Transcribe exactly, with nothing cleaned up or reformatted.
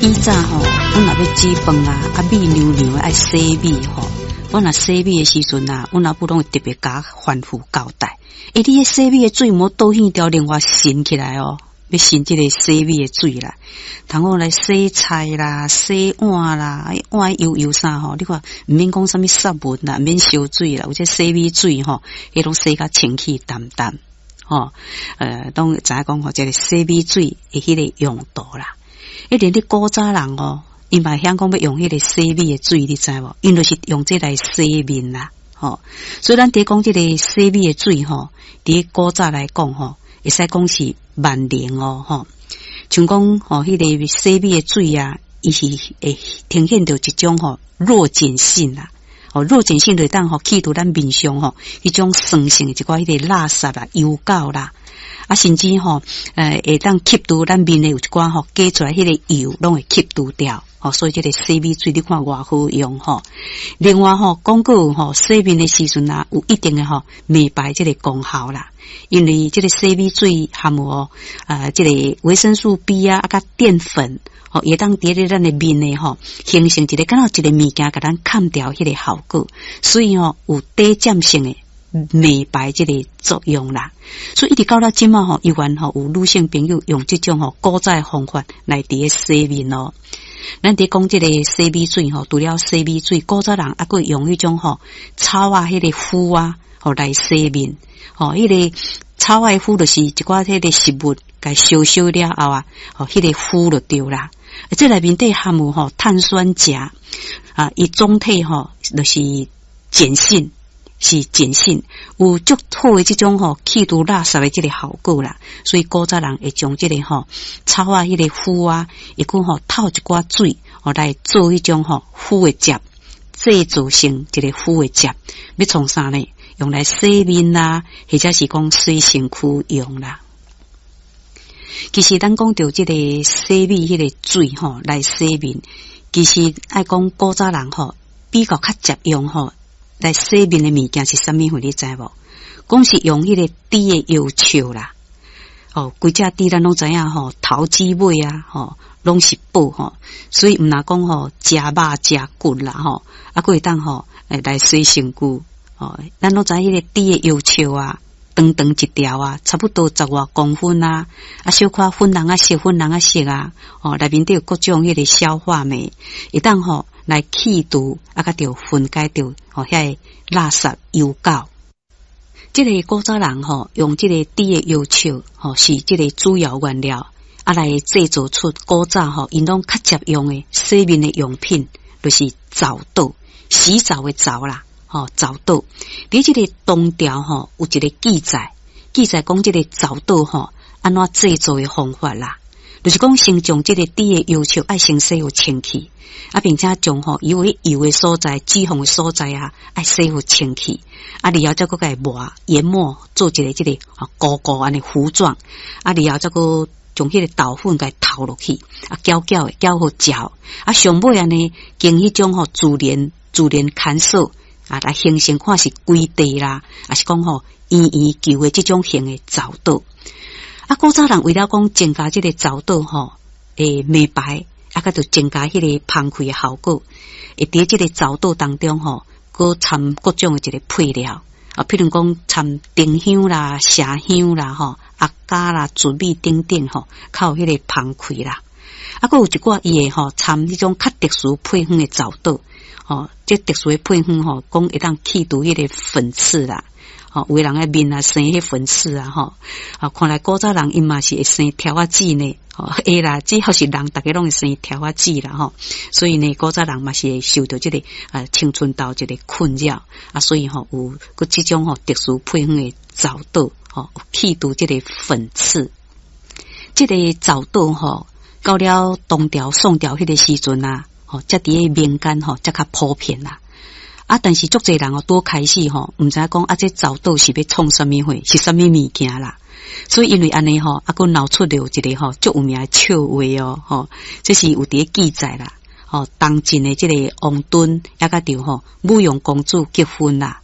以前吼，阮若要煮饭啊，啊米娘娘爱洗米吼。阮若洗米的时阵啊，阮阿母拢会特别甲反复交代，诶，你迄洗米的水莫倒去条另外伸起来哦，要伸即个洗米的水啦。通我来洗菜啦、洗碗啦，碗油油啥吼，你看毋免讲啥物杀蚊啦，毋免烧水啦，有这洗米水吼，迄拢洗甲清气淡淡吼。呃，当知影讲吼，即个洗米水的迄个用途啦。一连啲古早人哦，因嘛想讲要用迄个洗米的水，你知无？因就是用这来洗面啦，吼。所以咱伫讲这个洗米的水吼，伫古早来讲吼，会使讲是万能哦，吼。像讲吼，迄个洗米的水啊，伊是会呈现着一种吼弱碱性啦。哦，弱碱性就当吼去除咱面上吼迄种酸性的一寡迄个垃圾啦、油垢啦。啊，甚至吼，呃，会当吸除咱面诶有一寡吼，加出来迄个油，拢会吸除掉。哦，所以这个洗米水你看偌好用吼。另外吼，讲过吼，洗面诶时阵啊，有一定诶吼美白这个功效啦。因为这个洗米水含有哦，呃，这个维生素 B 啊，啊，甲淀粉，哦，也当伫咧咱诶面诶吼，形成一个敢若一个物件，甲咱砍掉迄个效果。所以吼，有低占性诶。美白这个作用啦，所以一直到了今嘛吼，依然吼有女性朋友用这种吼古早方法来伫洗面咯。咱伫讲这个洗米水吼，除了洗米水，古早人还佫用迄种吼草啊，迄个敷啊，吼来洗面。吼，迄个草啊敷就是一寡迄个食物，甲烧烧了后啊，吼迄个敷就对啦。这内面底含有吼碳酸钾啊，伊总体吼就是碱性。是碱性，有足好的这种吼去除垃圾的这个效果啦，所以古早人会将这个吼草啊、迄个敷啊，一共吼透一寡水，哦来做一种吼敷的汁，制作成一个敷的汁，要从啥呢？用来洗面啦，或者是讲洗身躯用啦。其实咱讲到这个洗面迄个水吼来洗面，其实爱讲古早人吼比较较实用吼。来洗面的物件是啥物货？你知无？讲是用迄个猪的腰鞘啦，哦，规只猪咱拢知影吼，头脊尾啊，吼，拢是宝吼，所以毋若讲吼，食肉食骨啦吼，啊，佫会当吼，诶，来洗身躯，哦，咱拢知迄个猪的腰鞘啊，长长一条啊，差不多十外公分啊，啊，小可粉红啊色，粉红啊色啊，哦，内面都有各种迄个消化酶，会当吼。来去除啊，甲着分解掉吼，遐个垃圾油垢。这个古早人吼，用这个猪的腰鞘吼，是这个主要原料啊，来制作出古早吼，因拢较实用的洗面的用品，就是澡豆，洗澡的澡啦，吼澡豆。伫这个东条吼，有一个记载，记载讲这个澡豆吼，安怎制作的方法啦。就是讲，先将这个猪的腰鞘爱先洗互清气，啊，并且将吼伊为油的所在、脂肪的所在啊，爱洗互清气，啊，然后再个个抹研磨做一个这个啊糊糊安尼糊状，啊，然后再个将迄个豆粉给投落去，啊，搅搅的搅好搅，啊，上尾安尼经迄种吼自然自然砍扫啊，来形成看是规地啦，啊是讲吼圆圆球的这种型的澡豆。啊，古早人为了讲增加这个澡豆吼，诶美白，啊，佮就增加迄个芳开的效果。会伫这个澡豆当中吼，佮掺各种的一个配料啊，譬如讲掺丁香啦、麝香啦、吼阿加啦、竹米等等吼，较有迄个芳开啦。啊，佮有一寡伊诶吼掺迄种较特殊配方的澡豆，吼，这特殊的配方吼，讲会当去除迄个粉刺啦。吼，有人诶面啊生迄粉刺啊，吼啊，看来古早人因嘛是会生条仔籽呢，吼，会啦，只要是人，大家拢会生条仔籽啦，吼，所以呢，古早人嘛是会受到这个呃青春痘这个困扰啊，所以吼有佮这种吼特殊配方诶澡豆，吼去除这个粉刺，这个澡豆吼到了东条宋朝迄个时阵啊，吼，才伫诶民间吼才较普遍啦。啊！但是足侪人哦，多开始吼，毋知影讲啊，这澡豆是要创啥物货，是啥物物件啦？所以因为安尼吼，啊，佮闹出了一个吼足有名的笑话哦，吼，这是有伫记载啦。吼，当今的这个王敦也甲着吼，舞阳公主结婚啦，